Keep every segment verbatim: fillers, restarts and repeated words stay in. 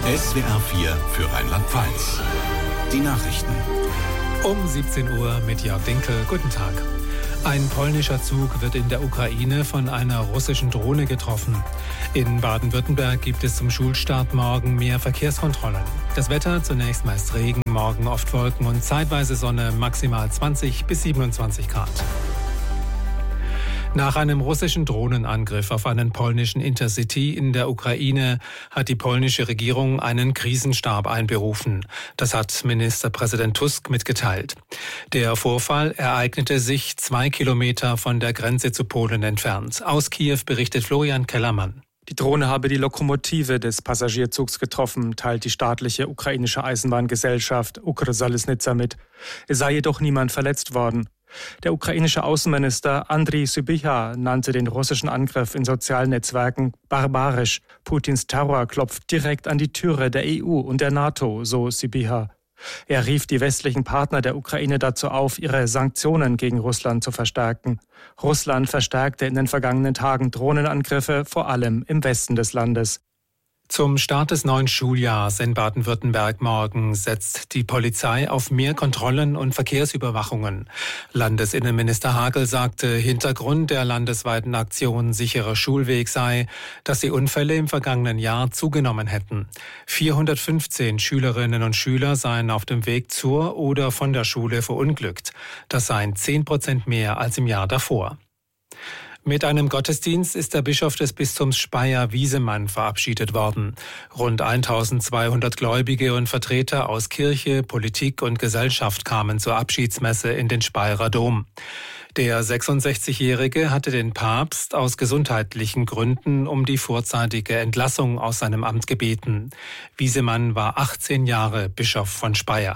S W R vier für Rheinland-Pfalz. Die Nachrichten. Um siebzehn Uhr mit Jörg Dinkel. Guten Tag. Ein polnischer Zug wird in der Ukraine von einer russischen Drohne getroffen. In Baden-Württemberg gibt es zum Schulstart morgen mehr Verkehrskontrollen. Das Wetter zunächst meist Regen, morgen oft Wolken und zeitweise Sonne, maximal zwanzig bis siebenundzwanzig Grad. Nach einem russischen Drohnenangriff auf einen polnischen Intercity in der Ukraine hat die polnische Regierung einen Krisenstab einberufen. Das hat Ministerpräsident Tusk mitgeteilt. Der Vorfall ereignete sich zwei Kilometer von der Grenze zu Polen entfernt. Aus Kiew berichtet Florian Kellermann. Die Drohne habe die Lokomotive des Passagierzugs getroffen, teilt die staatliche ukrainische Eisenbahngesellschaft Ukrsalisnytsa mit. Es sei jedoch niemand verletzt worden. Der ukrainische Außenminister Andriy Sybiha nannte den russischen Angriff in sozialen Netzwerken barbarisch. Putins Terror klopft direkt an die Türe der E U und der NATO, so Sybiha. Er rief die westlichen Partner der Ukraine dazu auf, ihre Sanktionen gegen Russland zu verstärken. Russland verstärkte in den vergangenen Tagen Drohnenangriffe, vor allem im Westen des Landes. Zum Start des neuen Schuljahrs in Baden-Württemberg morgen setzt die Polizei auf mehr Kontrollen und Verkehrsüberwachungen. Landesinnenminister Hagel sagte, Hintergrund der landesweiten Aktion Sicherer Schulweg sei, dass die Unfälle im vergangenen Jahr zugenommen hätten. vierhundertfünfzehn Schülerinnen und Schüler seien auf dem Weg zur oder von der Schule verunglückt. Das seien zehn Prozent mehr als im Jahr davor. Mit einem Gottesdienst ist der Bischof des Bistums Speyer Wiesemann verabschiedet worden. Rund eintausendzweihundert Gläubige und Vertreter aus Kirche, Politik und Gesellschaft kamen zur Abschiedsmesse in den Speyerer Dom. Der sechsundsechzigjährige hatte den Papst aus gesundheitlichen Gründen um die vorzeitige Entlassung aus seinem Amt gebeten. Wiesemann war achtzehn Jahre Bischof von Speyer.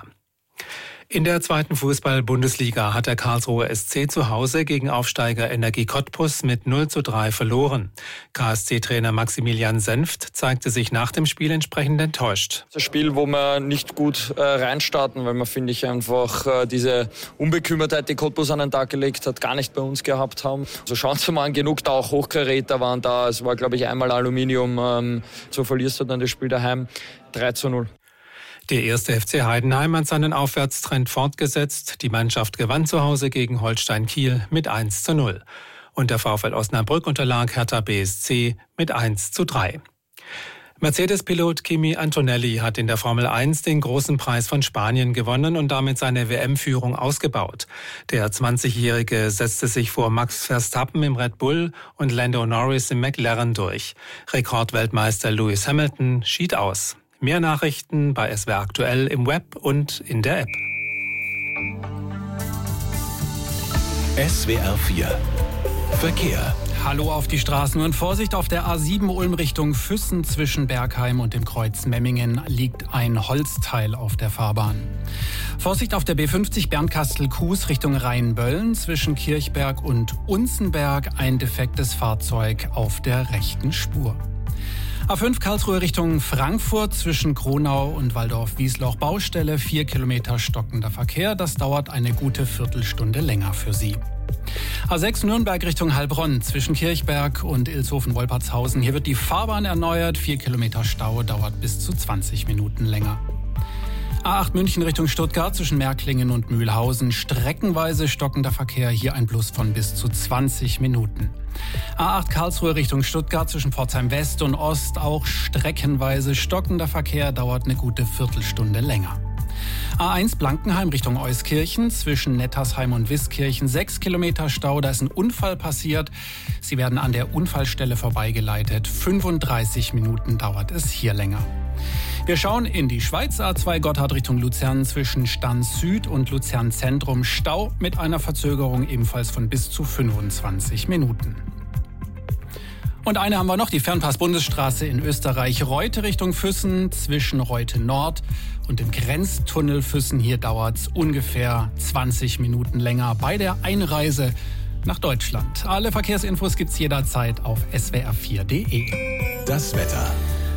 In der zweiten Fußball-Bundesliga hat der Karlsruher S C zu Hause gegen Aufsteiger Energie Cottbus mit null zu drei verloren. K S C-Trainer Maximilian Senft zeigte sich nach dem Spiel entsprechend enttäuscht. Das Spiel, wo wir nicht gut äh, reinstarten, weil wir, finde ich, einfach äh, diese Unbekümmertheit, die Cottbus an den Tag gelegt hat, gar nicht bei uns gehabt haben. Also schauen Sie mal an, genug da, auch Hochkaräter waren da. Es war, glaube ich, einmal Aluminium. Ähm, so verlierst du dann das Spiel daheim. drei zu null. Der erste F C Heidenheim hat seinen Aufwärtstrend fortgesetzt. Die Mannschaft gewann zu Hause gegen Holstein Kiel mit eins zu null. Und der VfL Osnabrück unterlag Hertha B S C mit eins zu drei. Mercedes-Pilot Kimi Antonelli hat in der Formel eins den großen Preis von Spanien gewonnen und damit seine W M-Führung ausgebaut. Der zwanzigjährige setzte sich vor Max Verstappen im Red Bull und Lando Norris im McLaren durch. Rekordweltmeister Lewis Hamilton schied aus. Mehr Nachrichten bei S W R aktuell im Web und in der App. S W R vier Verkehr. Hallo auf die Straßen und Vorsicht, auf der A sieben Ulm Richtung Füssen zwischen Bergheim und dem Kreuz Memmingen liegt ein Holzteil auf der Fahrbahn. Vorsicht auf der B fünfzig Bernkastel-Kues Richtung Rheinböllen zwischen Kirchberg und Unzenberg, ein defektes Fahrzeug auf der rechten Spur. A fünf Karlsruhe Richtung Frankfurt zwischen Kronau und Waldorf-Wiesloch Baustelle, vier Kilometer stockender Verkehr. Das dauert eine gute Viertelstunde länger für Sie. A sechs Nürnberg Richtung Heilbronn zwischen Kirchberg und Ilshofen-Wolpertshausen. Hier wird die Fahrbahn erneuert. Vier Kilometer Stau dauert bis zu zwanzig Minuten länger. A acht München Richtung Stuttgart zwischen Märklingen und Mühlhausen. Streckenweise stockender Verkehr. Hier ein Plus von bis zu zwanzig Minuten. A acht Karlsruhe Richtung Stuttgart zwischen Pforzheim West und Ost. Auch streckenweise stockender Verkehr. Dauert eine gute Viertelstunde länger. A eins Blankenheim Richtung Euskirchen zwischen Nettersheim und Wiskirchen. Sechs Kilometer Stau, da ist ein Unfall passiert. Sie werden an der Unfallstelle vorbeigeleitet. fünfunddreißig Minuten dauert es hier länger. Wir schauen in die Schweiz. A zwei Gotthard Richtung Luzern zwischen Stans Süd und Luzern Zentrum. Stau mit einer Verzögerung ebenfalls von bis zu fünfundzwanzig Minuten. Und eine haben wir noch, die Fernpass-Bundesstraße in Österreich. Reute Richtung Füssen zwischen Reute Nord und dem Grenztunnel Füssen. Hier dauert es ungefähr zwanzig Minuten länger bei der Einreise nach Deutschland. Alle Verkehrsinfos gibt's jederzeit auf S W R vier Punkt D E. Das Wetter.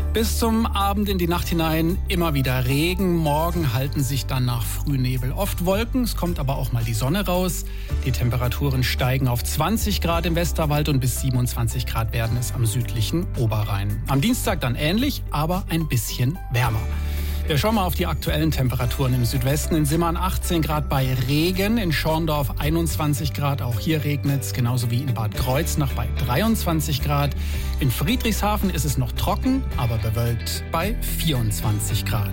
Bis zum Abend in die Nacht hinein immer wieder Regen. Morgen halten sich dann nach Frühnebel oft Wolken. Es kommt aber auch mal die Sonne raus. Die Temperaturen steigen auf zwanzig Grad im Westerwald und bis siebenundzwanzig Grad werden es am südlichen Oberrhein. Am Dienstag dann ähnlich, aber ein bisschen wärmer. Wir schauen mal auf die aktuellen Temperaturen im Südwesten. In Simmern achtzehn Grad bei Regen, in Schorndorf einundzwanzig Grad, auch hier regnet es, genauso wie in Bad Kreuznach bei dreiundzwanzig Grad. In Friedrichshafen ist es noch trocken, aber bewölkt bei vierundzwanzig Grad.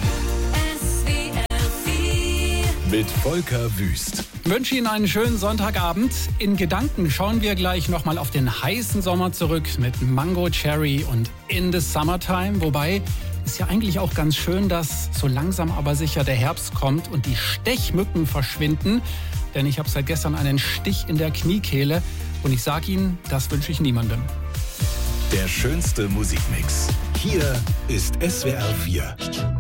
Mit Volker Wüst. Ich wünsche Ihnen einen schönen Sonntagabend. In Gedanken schauen wir gleich nochmal auf den heißen Sommer zurück mit Mango Cherry und In the Summertime, wobei ist ja eigentlich auch ganz schön, dass so langsam aber sicher der Herbst kommt und die Stechmücken verschwinden. Denn ich habe seit gestern einen Stich in der Kniekehle und ich sage Ihnen, das wünsche ich niemandem. Der schönste Musikmix. Hier ist S W R vier.